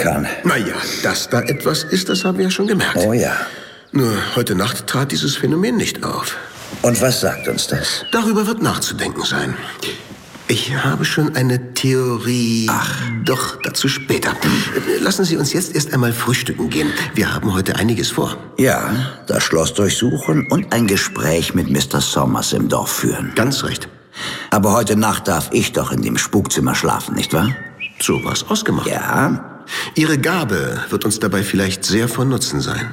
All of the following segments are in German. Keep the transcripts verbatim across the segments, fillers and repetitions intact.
kann. Naja, dass da etwas ist, das haben wir ja schon gemerkt. Oh ja. Nur heute Nacht trat dieses Phänomen nicht auf. Und was sagt uns das? Darüber wird nachzudenken sein. Ich habe schon eine Theorie. Ach. Doch, dazu später. Lassen Sie uns jetzt erst einmal frühstücken gehen. Wir haben heute einiges vor. Ja, das Schloss durchsuchen und ein Gespräch mit Mister Somers im Dorf führen. Ganz recht. Aber heute Nacht darf ich doch in dem Spukzimmer schlafen, nicht wahr? So war's ausgemacht. Ja. Ihre Gabe wird uns dabei vielleicht sehr von Nutzen sein.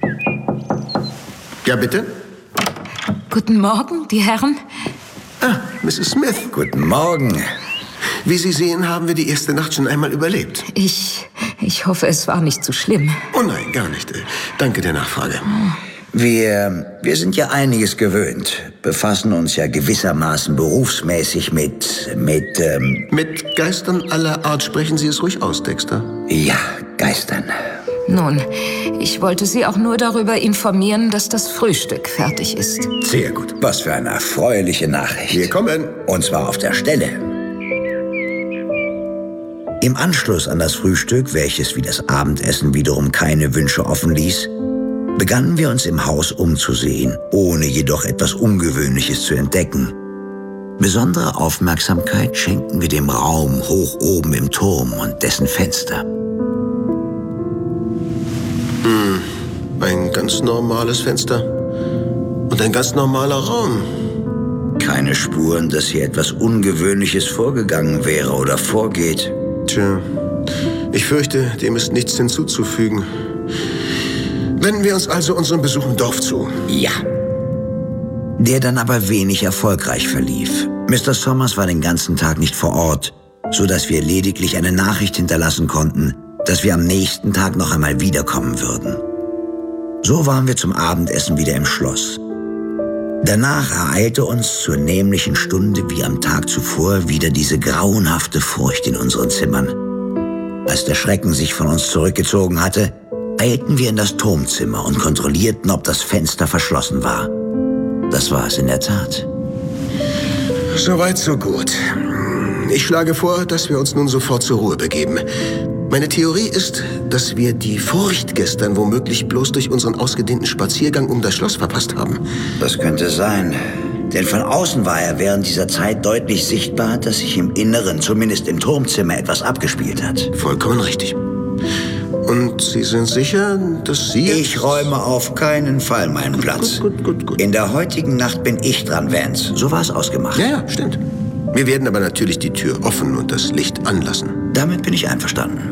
Ja, bitte? Guten Morgen, die Herren. Ah, Misses Smith. Guten Morgen. Wie Sie sehen, haben wir die erste Nacht schon einmal überlebt. Ich, ich hoffe, es war nicht zu schlimm. Oh nein, gar nicht. Danke der Nachfrage. Wir, wir sind ja einiges gewöhnt, befassen uns ja gewissermaßen berufsmäßig mit, mit, ähm... Mit Geistern aller Art sprechen Sie es ruhig aus, Dexter. Ja, Geistern. Nun, ich wollte Sie auch nur darüber informieren, dass das Frühstück fertig ist. Sehr gut. Was für eine erfreuliche Nachricht. Wir kommen. Und zwar auf der Stelle. Im Anschluss an das Frühstück, welches wie das Abendessen wiederum keine Wünsche offen ließ, begannen wir uns im Haus umzusehen, ohne jedoch etwas Ungewöhnliches zu entdecken. Besondere Aufmerksamkeit schenkten wir dem Raum hoch oben im Turm und dessen Fenster. Hm, ein ganz normales Fenster. Und ein ganz normaler Raum. Keine Spuren, dass hier etwas Ungewöhnliches vorgegangen wäre oder vorgeht. Tja, ich fürchte, dem ist nichts hinzuzufügen. Wenden wir uns also unserem Besuch im Dorf zu. Ja. Der dann aber wenig erfolgreich verlief. Mister Somers war den ganzen Tag nicht vor Ort, so dass wir lediglich eine Nachricht hinterlassen konnten, dass wir am nächsten Tag noch einmal wiederkommen würden. So waren wir zum Abendessen wieder im Schloss. Danach ereilte uns zur nämlichen Stunde wie am Tag zuvor wieder diese grauenhafte Furcht in unseren Zimmern. Als der Schrecken sich von uns zurückgezogen hatte, eilten wir in das Turmzimmer und kontrollierten, ob das Fenster verschlossen war. Das war es in der Tat. Soweit, so gut. Ich schlage vor, dass wir uns nun sofort zur Ruhe begeben. Meine Theorie ist, dass wir die Furcht gestern womöglich bloß durch unseren ausgedehnten Spaziergang um das Schloss verpasst haben. Das könnte sein. Denn von außen war er während dieser Zeit deutlich sichtbar, dass sich im Inneren, zumindest im Turmzimmer, etwas abgespielt hat. Vollkommen richtig. Und Sie sind sicher, dass Sie... Ich räume auf keinen Fall meinen Platz. Gut, gut, gut, gut. In der heutigen Nacht bin ich dran, Vance. So war es ausgemacht. Ja, ja, stimmt. Wir werden aber natürlich die Tür offen und das Licht anlassen. Damit bin ich einverstanden.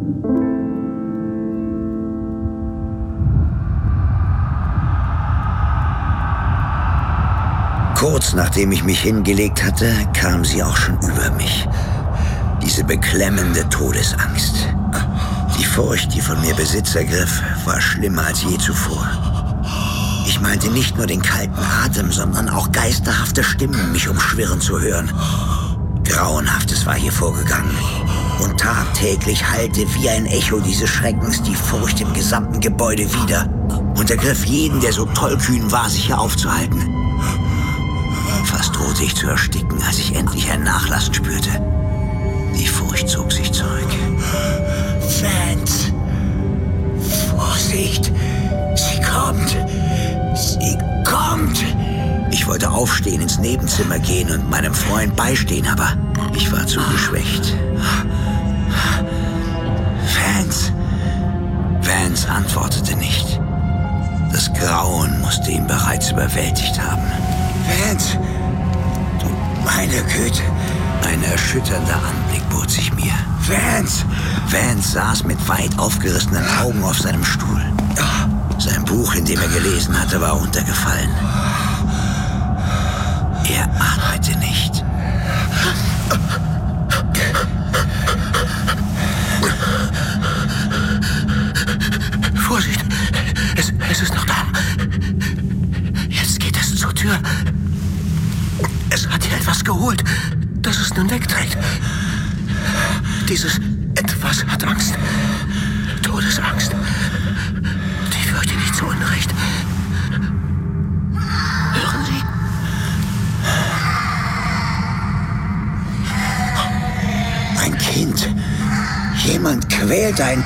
Kurz nachdem ich mich hingelegt hatte, kam sie auch schon über mich. Diese beklemmende Todesangst. Die Furcht, die von mir Besitz ergriff, war schlimmer als je zuvor. Ich meinte nicht nur den kalten Atem, sondern auch geisterhafte Stimmen, mich umschwirren zu hören. Grauenhaftes war hier vorgegangen. Und tagtäglich hallte wie ein Echo dieses Schreckens die Furcht im gesamten Gebäude wieder und ergriff jeden, der so tollkühn war, sich hier aufzuhalten. Fast drohte ich zu ersticken, als ich endlich ein Nachlassen spürte. Die Furcht zog sich zurück. Vance! Vorsicht! Sie kommt! Sie kommt! Ich wollte aufstehen, ins Nebenzimmer gehen und meinem Freund beistehen, aber ich war zu geschwächt. Vance! Vance antwortete nicht. Das Grauen musste ihn bereits überwältigt haben. Vance! Du meine Güte! Ein erschütternder Anblick bot sich mir. Vance! Vance saß mit weit aufgerissenen Augen auf seinem Stuhl. Sein Buch, in dem er gelesen hatte, war runtergefallen. Er atmete nicht. Vorsicht! Es, es ist noch da. Jetzt geht es zur Tür. Es hat hier etwas geholt, das es nun wegträgt. Dieses Etwas hat Angst. Todesangst. Die fürchte nicht zu Unrecht. Hören Sie? Ein Kind. Jemand quält ein